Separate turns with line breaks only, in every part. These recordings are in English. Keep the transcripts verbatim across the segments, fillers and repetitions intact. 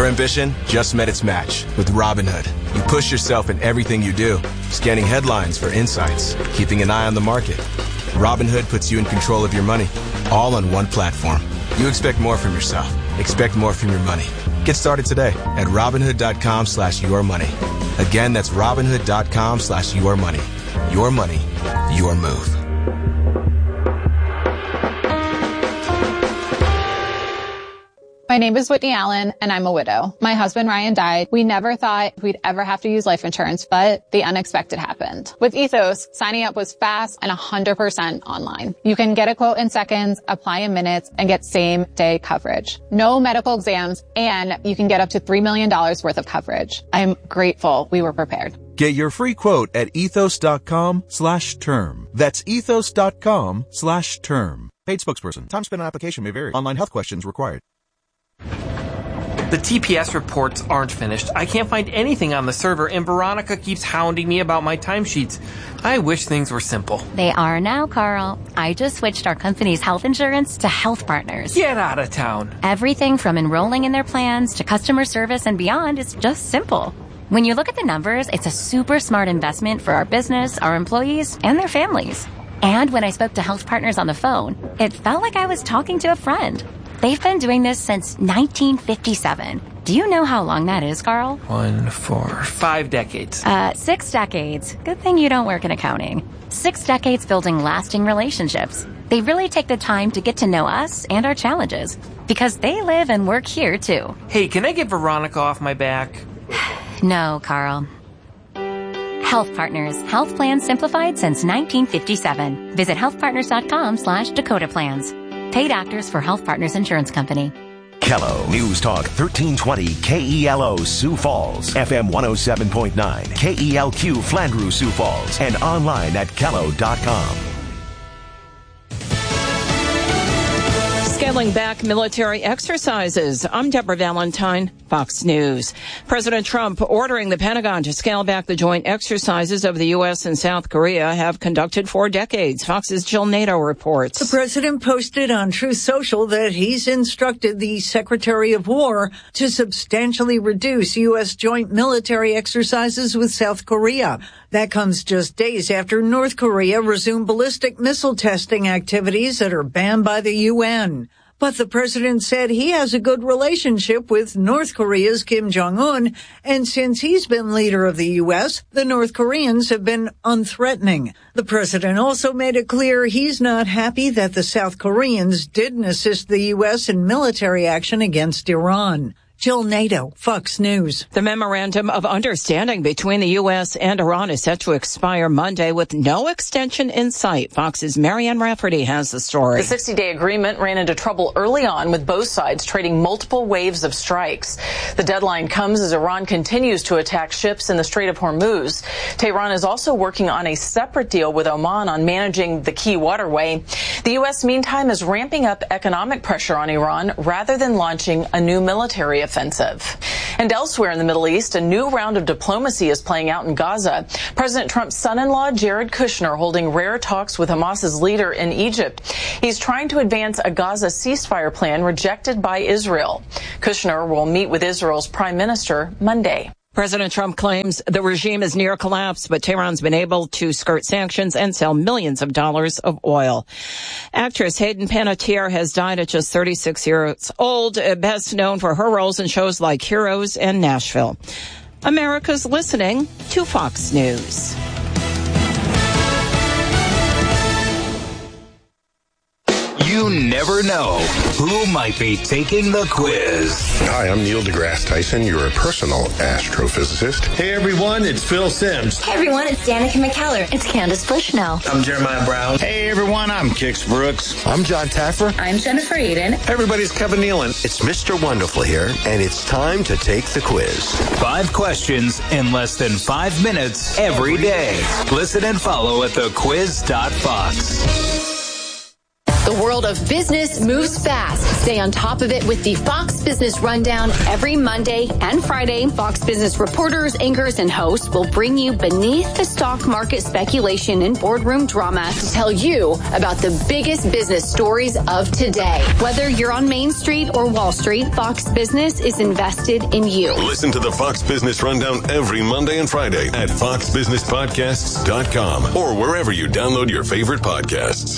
Your ambition just met its match with Robinhood. You push yourself in everything you do, scanning headlines for insights, keeping an eye on the market. Robinhood puts you in control of your money, all on one platform. You expect more from yourself. Expect more from your money. Get started today at Robinhood.com slash your money. Again, that's Robinhood.com slash your money. Your money, your move.
My name is Whitney Allen, and I'm a widow. My husband, Ryan, died. We never thought we'd ever have to use life insurance, but the unexpected happened. With Ethos, signing up was fast and one hundred percent online. You can get a quote in seconds, apply in minutes, and get same-day coverage. No medical exams, and you can get up to three million dollars worth of coverage. I'm grateful we were prepared.
Get your free quote at ethos.com slash term. That's ethos.com slash term. Paid spokesperson. Time spent on application may vary. Online health questions required.
The T P S reports aren't finished. I can't find anything on the server, and Veronica keeps hounding me about my timesheets. I wish things were simple.
They are now, Carl. I just switched our company's health insurance to Health Partners.
Get out of town.
Everything from enrolling in their plans to customer service and beyond is just simple. When you look at the numbers, it's a super smart investment for our business, our employees, and their families. And when I spoke to Health Partners on the phone, it felt like I was talking to a friend. They've been doing this since nineteen fifty-seven. Do you know how long that is, Carl?
One, four, five decades.
Uh, six decades. Good thing you don't work in accounting. Six decades building lasting relationships. They really take the time to get to know us and our challenges because they live and work here, too.
Hey, can I get Veronica off my back?
No, Carl. Health Partners. Health plans simplified since nineteen fifty-seven. Visit healthpartners.com slash Dakota Plans. Paid actors for Health Partners Insurance Company.
Kello News Talk thirteen twenty K E L O Sioux Falls, F M one oh seven point nine, K E L Q Flandreau Sioux Falls, and online at kello dot com.
Scaling back military exercises. I'm Deborah Valentine, Fox News. President Trump ordering the Pentagon to scale back the joint exercises of the U S and South Korea have conducted for decades. Fox's Jill Nato reports.
The president posted on Truth Social that he's instructed the Secretary of War to substantially reduce U S joint military exercises with South Korea. That comes just days after North Korea resumed ballistic missile testing activities that are banned by the U N. But the president said he has a good relationship with North Korea's Kim Jong-un, and since he's been leader of the U S, the North Koreans have been unthreatening. The president also made it clear he's not happy that the South Koreans didn't assist the U S in military action against Iran. Jill Nato, Fox News.
The memorandum of understanding between the U S and Iran is set to expire Monday with no extension in sight. Fox's Marianne Rafferty has the story.
The sixty-day agreement ran into trouble early on with both sides trading multiple waves of strikes. The deadline comes as Iran continues to attack ships in the Strait of Hormuz. Tehran is also working on a separate deal with Oman on managing the key waterway. The U S, meantime, is ramping up economic pressure on Iran rather than launching a new military offensive. And elsewhere in the Middle East, a new round of diplomacy is playing out in Gaza. President Trump's son-in-law, Jared Kushner, holding rare talks with Hamas's leader in Egypt. He's trying to advance a Gaza ceasefire plan rejected by Israel. Kushner will meet with Israel's prime minister Monday.
President Trump claims the regime is near collapse, but Tehran's been able to skirt sanctions and sell millions of dollars of oil. Actress Hayden Panettiere has died at just thirty-six years old, best known for her roles in shows like Heroes and Nashville. America's listening to Fox News.
You never know who might be taking the quiz.
Hi, I'm Neil deGrasse Tyson, your personal astrophysicist.
Hey everyone, it's Phil Simms.
Hey everyone, it's Danica McKellar. It's Candace Bushnell.
I'm Jeremiah Brown.
Hey everyone, I'm Kix Brooks.
I'm John Taffer.
I'm Jennifer Eden.
Hey everybody, it's Kevin Nealon.
It's Mister Wonderful here, and it's time to take the quiz.
Five questions in less than five minutes every day. Listen and follow at the quiz dot fox.
The world of business moves fast. Stay on top of it with the Fox Business Rundown every Monday and Friday. Fox Business reporters, anchors, and hosts will bring you beneath the stock market speculation and boardroom drama to tell you about the biggest business stories of today. Whether you're on Main Street or Wall Street, Fox Business is invested in you.
Listen to the Fox Business Rundown every Monday and Friday at fox business podcasts dot com or wherever you download your favorite podcasts.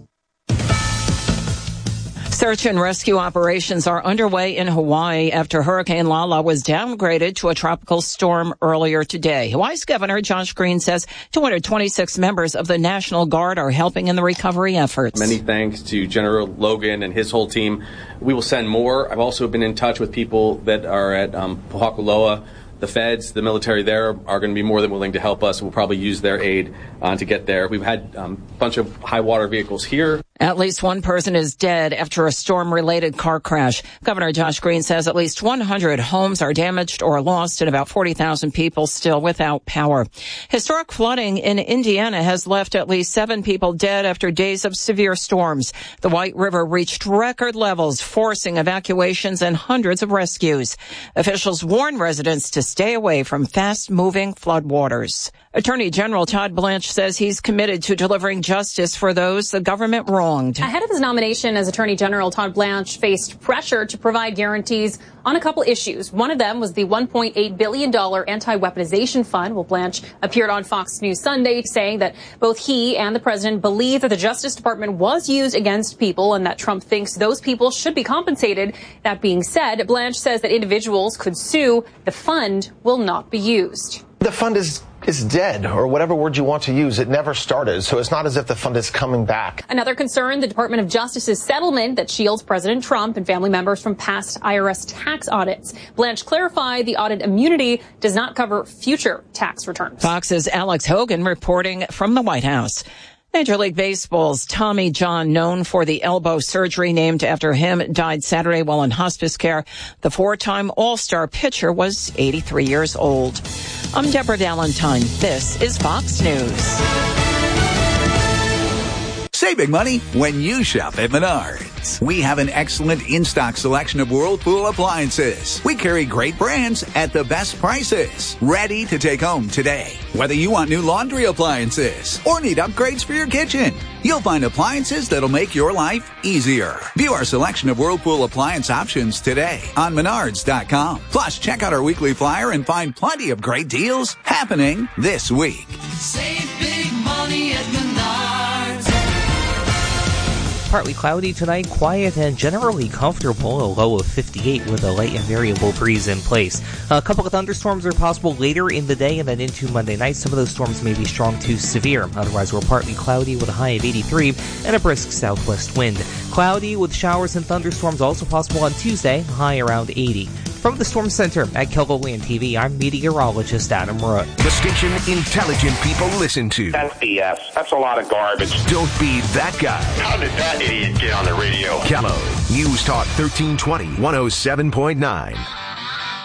Search and rescue operations are underway in Hawaii after Hurricane Lala was downgraded to a tropical storm earlier today. Hawaii's Governor Josh Green says two hundred twenty-six members of the National Guard are helping in the recovery efforts.
Many thanks to General Logan and his whole team. We will send more. I've also been in touch with people that are at um, Pohakuloa. The feds, the military there are going to be more than willing to help us. We'll probably use their aid uh, to get there. We've had um, a bunch of high water vehicles here.
At least one person is dead after a storm-related car crash. Governor Josh Green says at least one hundred homes are damaged or lost and about forty thousand people still without power. Historic flooding in Indiana has left at least seven people dead after days of severe storms. The White River reached record levels, forcing evacuations and hundreds of rescues. Officials warn residents to stay away from fast-moving floodwaters. Attorney General Todd Blanche says he's committed to delivering justice for those the government wronged.
Ahead of his nomination as Attorney General, Todd Blanche faced pressure to provide guarantees on a couple issues. One of them was the one point eight billion dollars anti-weaponization fund. Well, Blanche appeared on Fox News Sunday saying that both he and the president believe that the Justice Department was used against people and that Trump thinks those people should be compensated. That being said, Blanche says that individuals could sue. The fund will not be used.
The fund is is dead, or whatever word you want to use. It never started, so it's not as if the fund is coming back.
Another concern, the Department of Justice's settlement that shields President Trump and family members from past I R S tax audits. Blanche clarified the audit immunity does not cover future tax returns.
Fox's Alex Hogan reporting from the White House. Major League Baseball's Tommy John, known for the elbow surgery named after him, died Saturday while in hospice care. The four-time All-Star pitcher was eighty-three years old. I'm Deborah Valentine. This is Fox News.
Save big money when you shop at Menards. We have an excellent in-stock selection of Whirlpool appliances. We carry great brands at the best prices. Ready to take home today. Whether you want new laundry appliances or need upgrades for your kitchen, you'll find appliances that'll make your life easier. View our selection of Whirlpool appliance options today on Menards dot com. Plus, check out our weekly flyer and find plenty of great deals happening this week.
Save big money at Menards.
Partly cloudy tonight, quiet and generally comfortable, a low of fifty-eight with a light and variable breeze in place. A couple of thunderstorms are possible later in the day and then into Monday night. Some of those storms may be strong to severe. Otherwise, we're partly cloudy with a high of eighty-three and a brisk southwest wind. Cloudy with showers and thunderstorms also possible on Tuesday, high around eighty. From the Storm Center at Kelgoland T V, I'm meteorologist Adam Root.
The station intelligent people listen to.
That's B S. That's a lot of garbage.
Don't be that guy.
How did that idiot get on the radio?
Kello, News Talk thirteen twenty, one oh seven point nine.